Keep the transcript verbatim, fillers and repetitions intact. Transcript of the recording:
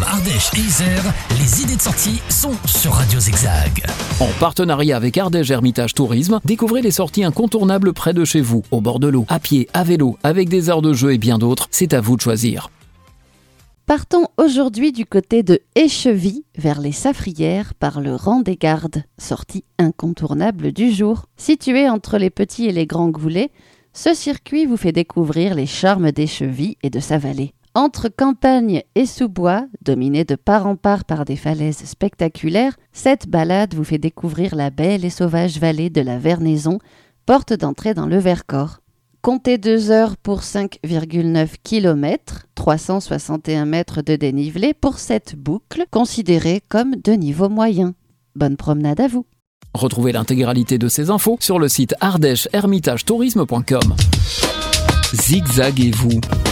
Ardèche et Isère, les idées de sortie sont sur Radio Zigzag. En partenariat avec Ardèche Hermitage Tourisme, découvrez les sorties incontournables près de chez vous, au bord de l'eau, à pied, à vélo, avec des aires de jeu et bien d'autres. C'est à vous de choisir. Partons aujourd'hui du côté de Échevy, vers les Safrières, par le rang des Gardes, sortie incontournable du jour. Situé entre les petits et les grands goulets, ce circuit vous fait découvrir les charmes d'Échevy et de sa vallée. Entre campagne et sous-bois, dominé de part en part par des falaises spectaculaires, cette balade vous fait découvrir la belle et sauvage vallée de la Vernaison, porte d'entrée dans le Vercors. Comptez deux heures pour cinq virgule neuf kilomètres, trois cent soixante et un mètres de dénivelé pour cette boucle, considérée comme de niveau moyen. Bonne promenade à vous. Retrouvez l'intégralité de ces infos sur le site ardèche hermitage tourisme point com. Zigzag et vous.